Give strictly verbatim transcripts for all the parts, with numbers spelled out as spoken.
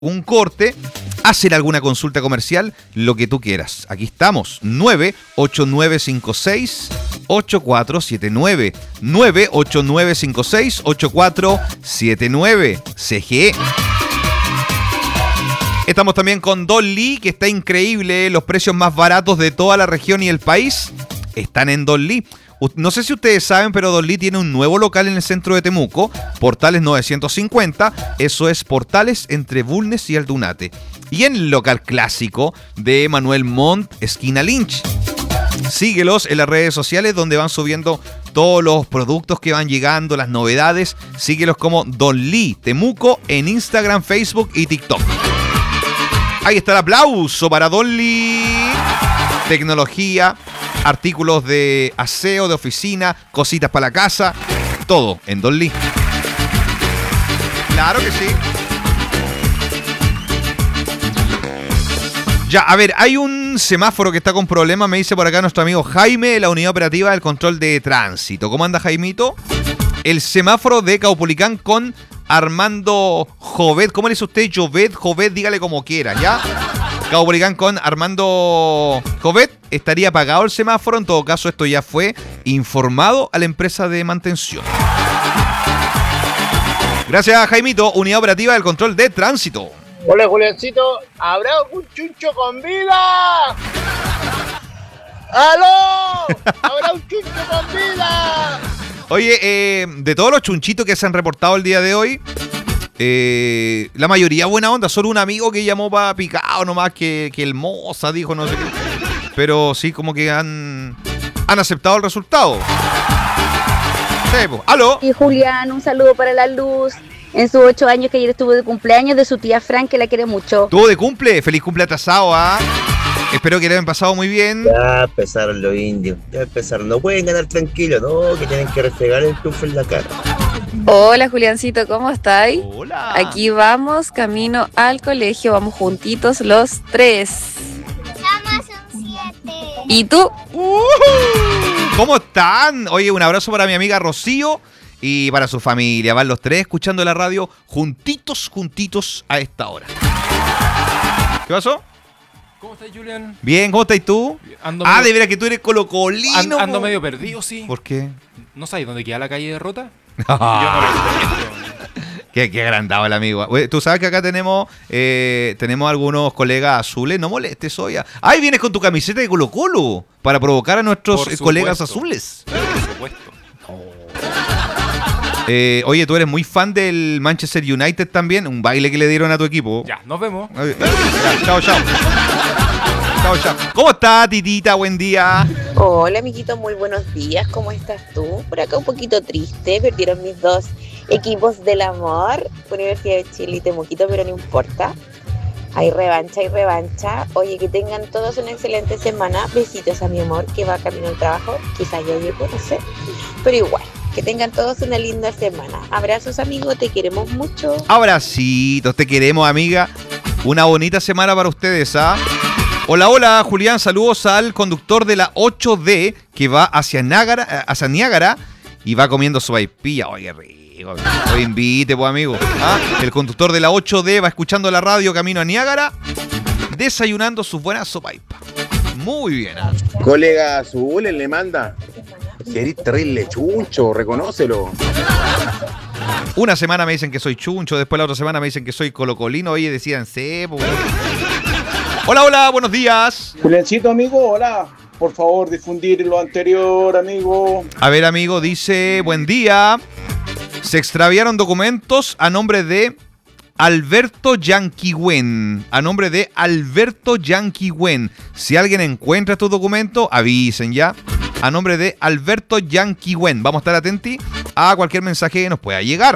un corte, hacer alguna consulta comercial, lo que tú quieras. Aquí estamos, nueve ocho nueve cinco seis ocho cuatro siete nueve, nueve ocho nueve cinco seis ocho cuatro siete nueve, C G. Estamos también con Don Lee, que está increíble, los precios más baratos de toda la región y el país están en Don Lee. No sé si ustedes saben, pero Don Lee tiene un nuevo local en el centro de Temuco, Portales novecientos cincuenta, eso es Portales entre Bulnes y Aldunate. Y en el local clásico de Manuel Montt, esquina Lynch. Síguelos en las redes sociales donde van subiendo todos los productos que van llegando, las novedades. Síguelos como Don Lee Temuco en Instagram, Facebook y TikTok. Ahí está el aplauso para Don Lee. Tecnología, artículos de aseo, de oficina, cositas para la casa, todo en Don Lee. Claro que sí. Ya, a ver, hay un semáforo que está con problemas, me dice por acá nuestro amigo Jaime de la Unidad Operativa del Control de Tránsito. ¿Cómo anda, Jaimito? El semáforo de Caupolicán con Armando Jovet. ¿Cómo le dice usted? Jovet, Jovet, dígale como quiera, ¿ya? Caupolicán con Armando Jovet. Estaría apagado el semáforo. En todo caso, esto ya fue informado a la empresa de mantención. Gracias, Jaimito. Unidad Operativa del Control de Tránsito. Hola, Juliancito. ¿Habrá algún chuncho con vida? ¡Aló! ¿Habrá un chuncho con vida? Oye, eh, de todos los chunchitos que se han reportado el día de hoy, eh, la mayoría buena onda. Solo un amigo que llamó para picado nomás, que, que el moza dijo no sé qué. Pero sí, como que han, han aceptado el resultado. Sí, pues. ¡Aló! Y Julián, un saludo para la Luz. En sus ocho años que ayer estuvo de cumpleaños de su tía Fran, que la quiere mucho. Tuvo de cumple, feliz cumple atrasado, ¿ah? ¿eh? Espero que le hayan pasado muy bien. Ya empezaron los indios, ya empezaron. No pueden ganar tranquilos, no, que tienen que refregar el triunfo en la cara. Hola, Juliancito, ¿cómo estáis? Hola. Aquí vamos, camino al colegio, vamos juntitos los tres. Somos un siete. ¿Y tú? Uh-huh. ¿Cómo están? Oye, un abrazo para mi amiga Rocío y para su familia. Van los tres escuchando la radio juntitos, juntitos a esta hora. ¿Qué pasó? ¿Cómo estás, Julián? Bien, ¿cómo estás tú? Ando ah, medio, de veras que tú eres colocolino. Ando, ando medio perdido, sí. ¿Por qué? ¿No sabes dónde queda la calle de Rota? Yo no lo entiendo. Qué, qué agrandado el amigo. Oye, tú sabes que acá tenemos eh, tenemos algunos colegas azules. No molestes, Oya. ¡Ay, vienes con tu camiseta de Colo Colo! Para provocar a nuestros eh, colegas azules. Por supuesto. Eh, oye, tú eres muy fan del Manchester United también. Un baile que le dieron a tu equipo. Ya, nos vemos. Ya, chao, chao. Chao, chao. ¿Cómo está, titita? Buen día. Hola, amiguito, muy buenos días. ¿Cómo estás tú? Por acá un poquito triste. Perdieron mis dos equipos del amor, Universidad de Chile y Temuquito, pero no importa. Hay revancha, hay revancha. Oye, que tengan todos una excelente semana. Besitos a mi amor, que va camino al trabajo. Quizás ya llego, no sé. Pero igual, que tengan todos una linda semana. Abrazos, amigos, te queremos mucho. Abracitos, te queremos, amiga. Una bonita semana para ustedes, ¿ah? Hola, hola, Julián. Saludos al conductor de la ocho D que va hacia Niágara, hacia Niágara y va comiendo sopaipilla. Oye, rico. Hoy invite, pues, amigo. ¿Ah? El conductor de la ocho D va escuchando la radio camino a Niágara, desayunando sus buenas sopaippas. Muy bien. ¿eh? Colega azul, él le manda. Si eres terrible chuncho, reconócelo. Una semana me dicen que soy chuncho, después la otra semana me dicen que soy colocolino. Oye, decídanse. Pues. Hola, hola, buenos días. Juliancito, amigo, hola. Por favor, difundir lo anterior, amigo. A ver, amigo, dice, buen día. Se extraviaron documentos a nombre de Alberto Yanquihuen. A nombre de Alberto Yanquihuen. Si alguien encuentra estos documentos, avisen ya. A nombre de Alberto Yanquihuen. Vamos a estar atentos a cualquier mensaje que nos pueda llegar.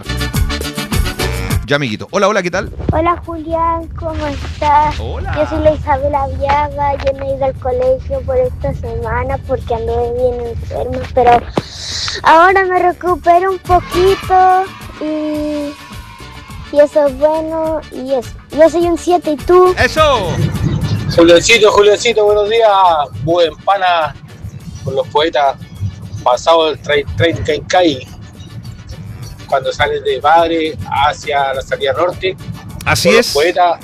Ya, amiguito. Hola, hola, ¿qué tal? Hola, Julián, ¿cómo estás? Hola. Yo soy la Isabela Viaga. Yo no he ido al colegio por esta semana porque anduve bien enferma, pero ahora me recupero un poquito y, y eso es bueno. Y eso. Yo soy un siete, ¿y tú? ¡Eso! Juliancito, Juliancito, buenos días. Buen pana con los poetas pasado el tren Caicay. Cuando sales de Padre hacia la salida norte, Así por es. los poetas